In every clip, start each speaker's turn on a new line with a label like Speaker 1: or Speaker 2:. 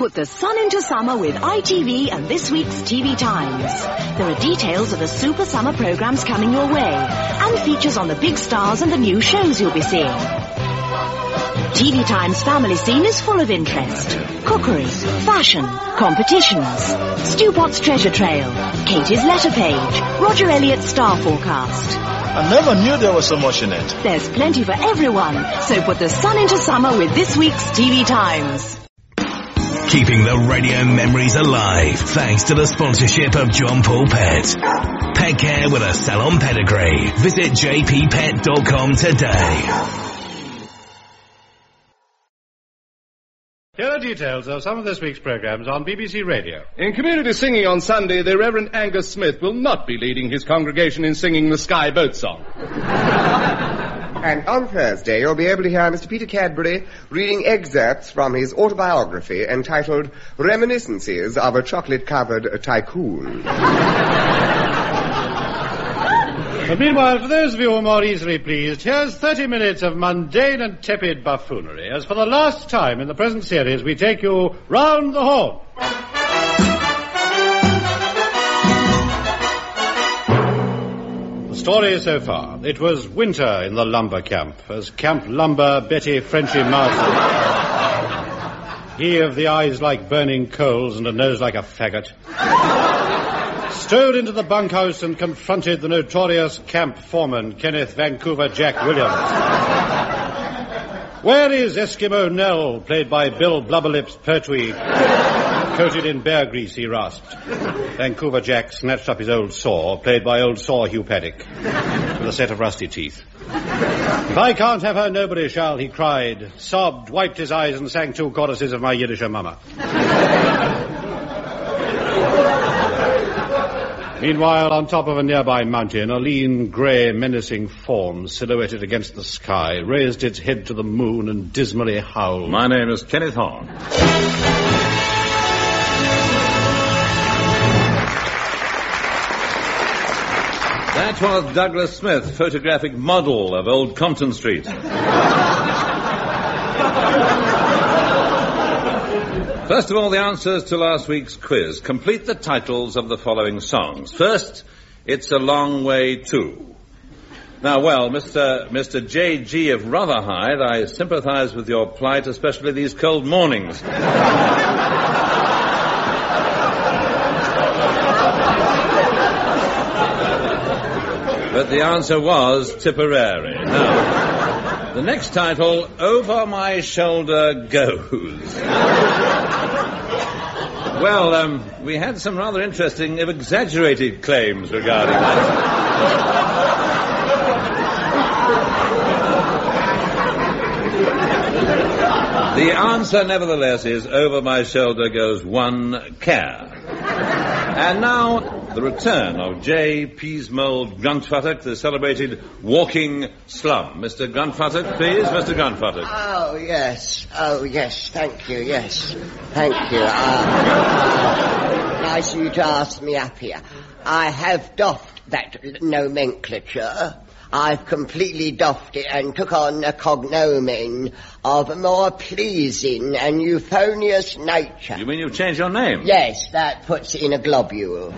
Speaker 1: Put the sun into summer with ITV and this week's TV Times. There are details of the super summer programmes coming your way and features on the big stars and the new shows you'll be seeing. TV Times family scene is full of interest. Cookery, fashion, competitions, Stu Potts treasure trail, Katie's letter page, Roger Elliott's star forecast.
Speaker 2: I never knew there was so much in it.
Speaker 1: There's plenty for everyone, so put the sun into summer with this week's TV Times.
Speaker 3: Keeping the radio memories alive thanks to the sponsorship of John Paul Pet. Pet care with a salon pedigree. Visit jppet.com today.
Speaker 4: Here are details of some of this week's programmes on BBC Radio.
Speaker 5: In community singing on Sunday, the Reverend Angus Smith will not be leading his congregation in singing the Sky Boat Song.
Speaker 6: And on Thursday, you'll be able to hear Mr. Peter Cadbury reading excerpts from his autobiography entitled Reminiscences of a Chocolate-Covered Tycoon.
Speaker 4: But meanwhile, for those of you who are more easily pleased, here's 30 minutes of mundane and tepid buffoonery, as for the last time in the present series we take you round the horn. The story so far. It was winter in the lumber camp, as Camp Lumber Betty Frenchy Marsden, he of the eyes like burning coals and a nose like a faggot, strode into the bunkhouse and confronted the notorious camp foreman, Kenneth Vancouver Jack Williams. Where is Eskimo Nell, played by Bill Blubberlips Pertwee, coated in bear grease, he rasped. Vancouver Jack snatched up his old saw, played by old saw Hugh Paddock, with a set of rusty teeth. If I can't have her, nobody shall, he cried, sobbed, wiped his eyes and sang two choruses of my Yiddish mama. Meanwhile, on top of a nearby mountain, a lean, grey, menacing form, silhouetted against the sky, raised its head to the moon and dismally howled.
Speaker 7: My name is Kenneth Horn. That was Douglas Smith, photographic model of Old Compton Street. First of all, the answers to last week's quiz. Complete the titles of the following songs. First, It's a Long Way To. Now, well, Mr. J.G. of Rotherhithe, I sympathize with your plight, especially these cold mornings. But the answer was Tipperary. Now, the next title, Over My Shoulder Goes. Well, we had some rather interesting, if exaggerated, claims regarding that. The answer, nevertheless, is Over My Shoulder Goes One Care. And now, the return of J. Peasmold Gruntfuttock, the celebrated walking slum. Mr. Gruntfuttock, please. Mr. Gruntfuttock.
Speaker 8: Oh, yes, thank you, yes. Thank you. Nice of you to ask me up here. I have doffed that nomenclature. I've completely doffed it and took on a cognomen of a more pleasing and euphonious nature.
Speaker 7: You mean you've changed your name?
Speaker 8: Yes, that puts it in a globule.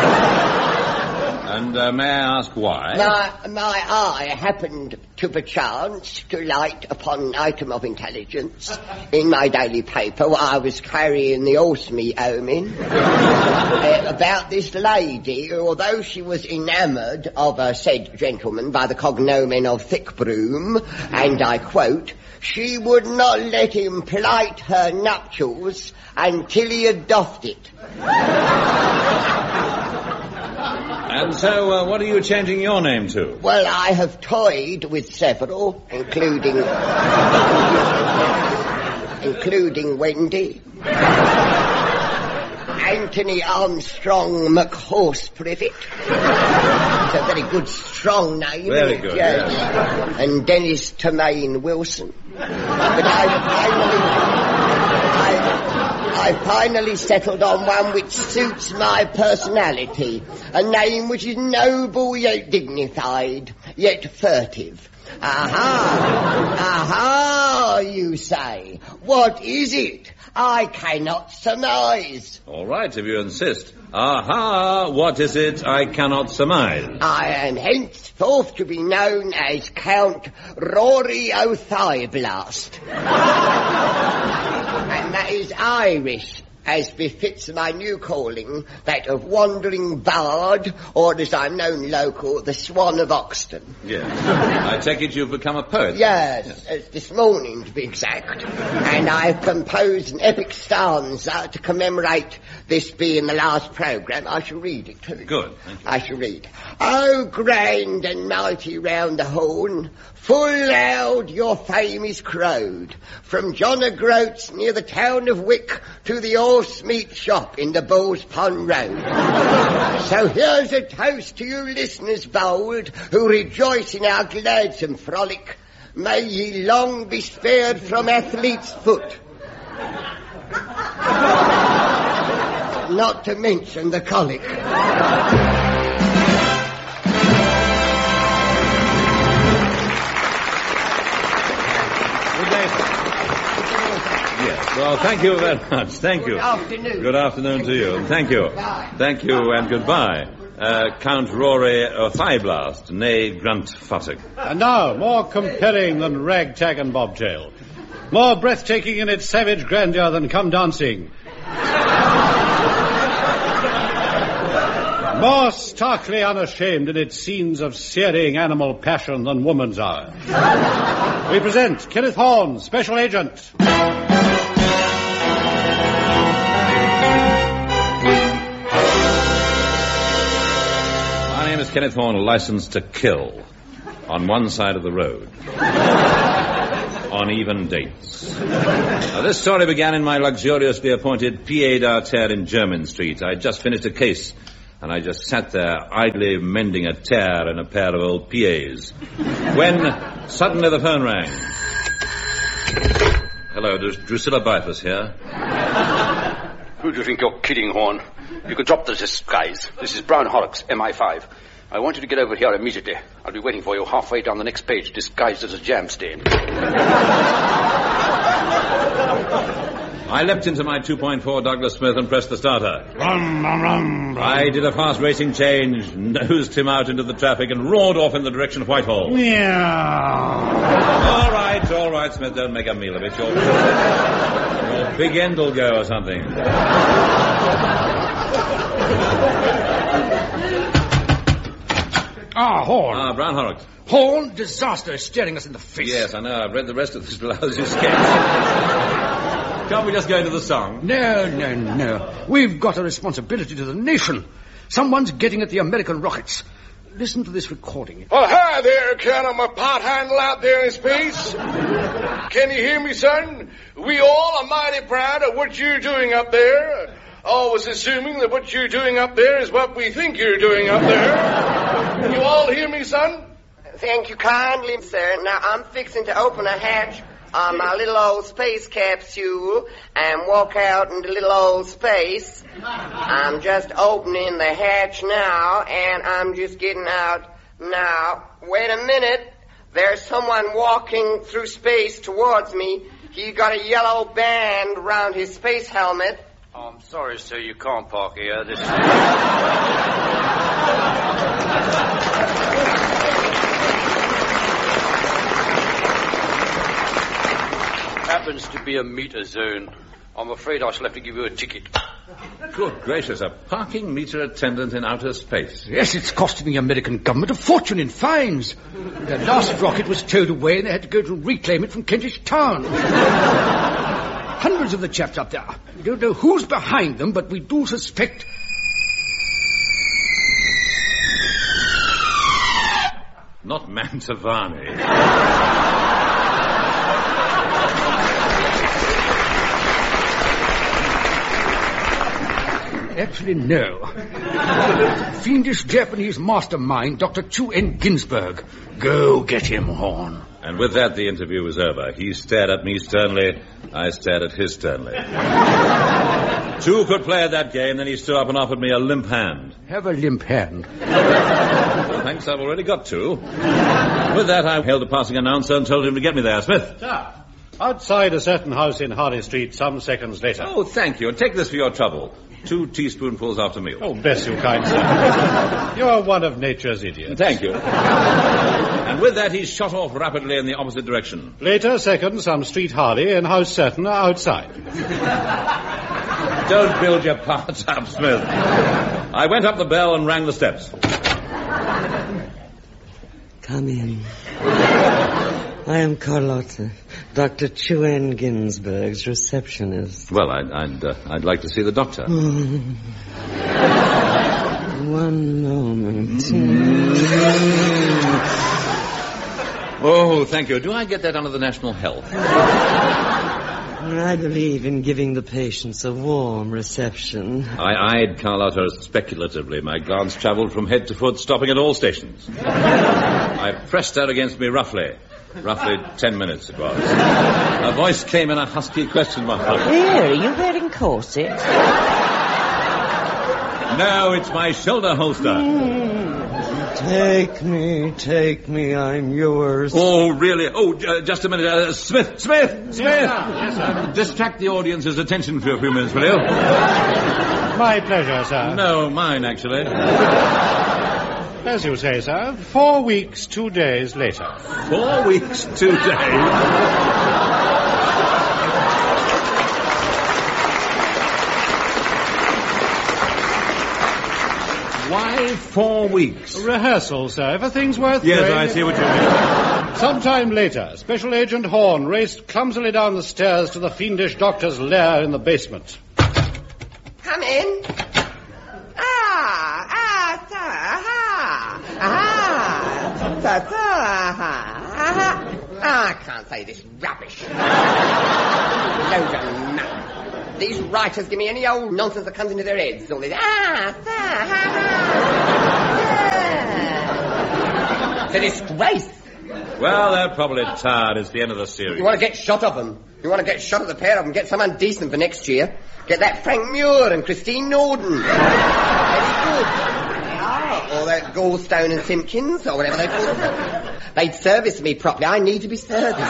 Speaker 7: And may I ask why?
Speaker 8: My eye happened to perchance to light upon an item of intelligence in my daily paper while I was carrying the horse meat home in about this lady, although she was enamoured of a said gentleman by the cognomen of Thick Broom, and I quote, she would not let him plight her nuptials until he had doffed it.
Speaker 7: And so, what are you changing your name to?
Speaker 8: Well, I have toyed with several, including Wendy, Anthony Armstrong McHorse Privet. It's a very good, strong name.
Speaker 7: Very good, yes.
Speaker 8: And Dennis Tremaine Wilson. But I finally settled on one which suits my personality. A name which is noble yet dignified, yet furtive. Aha, you say. What is it? I cannot surmise.
Speaker 7: All right, if you insist. Aha, what is it I cannot surmise?
Speaker 8: I am henceforth to be known as Count Rory O'Thigh-Blast. And that is Irish, as befits my new calling, that of wandering bard, or as I'm known local, the Swan of Oxton.
Speaker 7: Yes. I take it you've become a poet.
Speaker 8: Yes, this morning to be exact. And I've composed an epic stanza to commemorate this being the last programme. I shall read it to you.
Speaker 7: Good, thank you.
Speaker 8: I shall read. Oh, grand and mighty round the horn, full loud your fame is crowed, from John O'Groats near the town of Wick to the horse meat shop in the Bulls Pond Road. So here's a toast to you listeners bold, who rejoice in our gladsome frolic. May ye long be spared from athlete's foot. Not to mention the colic.
Speaker 7: Well, thank you very much. Thank you.
Speaker 8: Good afternoon.
Speaker 7: Good afternoon to you. Thank you.
Speaker 8: Goodbye.
Speaker 7: Thank you and goodbye. Count Rory O'Thigh-Blast, née Grunt Futtock.
Speaker 4: And now, more compelling than ragtag and bobtail. More breathtaking in its savage grandeur than come dancing. More starkly unashamed in its scenes of searing animal passion than woman's hour. We present Kenneth Horne, Special Agent.
Speaker 7: My name is Kenneth Horne, licensed to kill. On one side of the road. On even dates. Now, this story began in my luxuriously appointed pied à terre in Jermyn Street. I just finished a case, and I just sat there idly mending a tear in a pair of old pieds. When suddenly the phone rang. Hello, Drusilla Bifus here.
Speaker 9: Who do you think you're kidding, Horn? You can drop the disguise. This is Brown Horrocks, MI5. I want you to get over here immediately. I'll be waiting for you halfway down the next page, disguised as a jam stain.
Speaker 7: I leapt into my 2.4 Douglas Smith and pressed the starter.
Speaker 4: Rum, rum, rum.
Speaker 7: I did a fast racing change, nosed him out into the traffic, and roared off in the direction of Whitehall.
Speaker 4: Yeah.
Speaker 7: All right, Smith, don't make a meal of it. Your big end will go or something.
Speaker 10: Horne.
Speaker 7: Brown Horrocks.
Speaker 10: Horne, disaster is staring us in the face.
Speaker 7: Yes, I know. I've read the rest of this lousy sketch. Can't we just go into the song?
Speaker 10: No. We've got a responsibility to the nation. Someone's getting at the American rockets. Listen to this recording.
Speaker 11: Oh, hi there, Ken. I'm a pot handle out there in space. Can you hear me, son? We all are mighty proud of what you're doing up there. Always assuming that what you're doing up there is what we think you're doing up there. Can you all hear me, son?
Speaker 8: Thank you kindly, sir. Now, I'm fixing to open a hatch on my little old space capsule and walk out into little old space. I'm just opening the hatch now, and I'm just getting out now. Wait a minute. There's someone walking through space towards me. He got a yellow band around his space helmet.
Speaker 9: Oh, I'm sorry, sir, you can't park here. This happens to be a meter zone. I'm afraid I shall have to give you a ticket.
Speaker 7: Good gracious, a parking meter attendant in outer space.
Speaker 10: Yes, it's costing the American government a fortune in fines. The last rocket was towed away and they had to go to reclaim it from Kentish Town. Hundreds of the chaps up there. We don't know who's behind them, but we do suspect...
Speaker 7: Not Mantovani.
Speaker 10: Actually, no. Fiendish Japanese mastermind, Dr. Chu N. Ginsburg. Go get him, Horne.
Speaker 7: And with that, the interview was over. He stared at me sternly. I stared at his sternly. Two could play at that game, then he stood up and offered me a limp hand.
Speaker 10: Have a limp hand.
Speaker 7: Thanks, I've already got two. With that, I hailed the passing announcer and told him to get me there. Smith.
Speaker 4: Sir, outside a certain house in Harley Street some seconds later.
Speaker 7: Oh, thank you. Take this for your trouble. 2 teaspoonfuls after meal.
Speaker 4: Oh, bless you, kind sir. You're one of nature's idiots.
Speaker 7: Thank you. And with that, he shot off rapidly in the opposite direction.
Speaker 4: Later, second, some street Harley and house certain outside.
Speaker 7: Don't build your parts up, Smith. I went up the bell and rang the steps.
Speaker 12: Come in. I am Carlotta, Dr. Chuen Ginsberg's receptionist.
Speaker 7: Well, I'd like to see the doctor.
Speaker 12: One moment.
Speaker 7: Oh, thank you. Do I get that under the National Health?
Speaker 12: I believe in giving the patients a warm reception.
Speaker 7: I eyed Carlotta speculatively. My glance travelled from head to foot, stopping at all stations. I pressed her against me roughly. Roughly 10 minutes it was. Her voice came in a husky question mark.
Speaker 12: Here, are you wearing corset?
Speaker 7: No, it's my shoulder holster.
Speaker 12: Take me, I'm yours.
Speaker 7: Oh, really? Oh, just a minute. Smith!
Speaker 4: Yes, sir.
Speaker 7: Distract the audience's attention for a few minutes, will you?
Speaker 4: My pleasure, sir.
Speaker 7: No, mine, actually.
Speaker 4: As you say, sir, 4 weeks, 2 days later.
Speaker 7: 4 weeks, 2 days? Why 4 weeks?
Speaker 4: Rehearsal, sir, if a thing's worth
Speaker 7: Yes,
Speaker 4: doing.
Speaker 7: I see what you mean.
Speaker 4: Sometime later, Special Agent Horn raced clumsily down the stairs to the fiendish doctor's lair in the basement.
Speaker 8: Come in. I can't say this rubbish. Loads of nothing. These writers give me any old nonsense that comes into their heads. All this, It's a disgrace.
Speaker 7: Well, they're probably tired. It's the end of the series.
Speaker 8: You want to get shot of them. You want to get shot of the pair of them. Get someone decent for next year. Get that Frank Muir and Christine Norden. Very good. Or that Gallstone and Simpkins, or whatever they call them. They'd service me properly. I need to be serviced.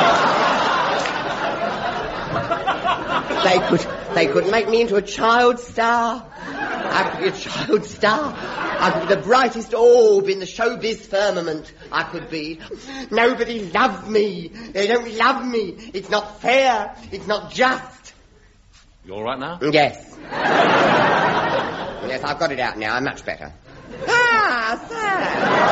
Speaker 8: They could make me into a child star. I could be a child star. I could be the brightest orb in the showbiz firmament. I could be. Nobody loved me. They don't love me. It's not fair. It's not just.
Speaker 7: You all right now?
Speaker 8: Yes. Yes, I've got it out now. I'm much better. Sir.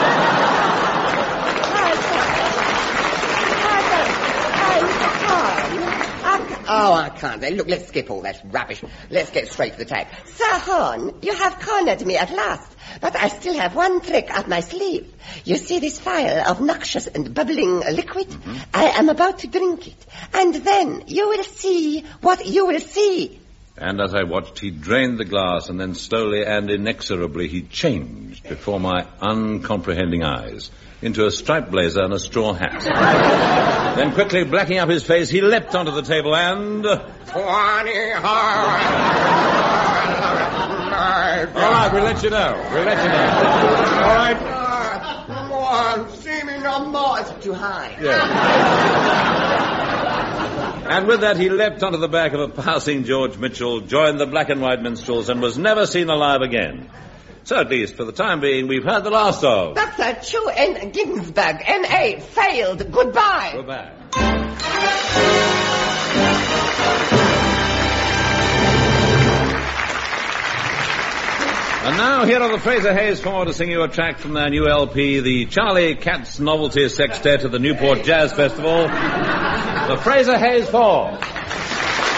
Speaker 8: Oh, I can't. Look, let's skip all that rubbish. Let's get straight to the tack. Sir Horn, you have cornered me at last. But I still have one trick up my sleeve. You see this phial of noxious and bubbling liquid? Mm-hmm. I am about to drink it. And then you will see what you will see.
Speaker 7: And as I watched, he drained the glass, and then slowly and inexorably he changed before my uncomprehending eyes into a striped blazer and a straw hat. Then quickly blacking up his face, he leapt onto the table and...
Speaker 8: 20 hard.
Speaker 7: All right, we'll let you know. All right.
Speaker 8: Come on, see me no more. It's too high.
Speaker 7: Yeah. And with that, he leapt onto the back of a passing George Mitchell, joined the black and white minstrels, and was never seen alive again. So at least, for the time being, we've heard the last of...
Speaker 8: Dr. Chuen Ginsberg, N.A., failed. Goodbye.
Speaker 7: Goodbye. And now, here are the Fraser Hayes Four to sing you a track from their new LP, the Charlie Katz Novelty Sextet at the Newport Jazz Festival. The Fraser Hayes Four.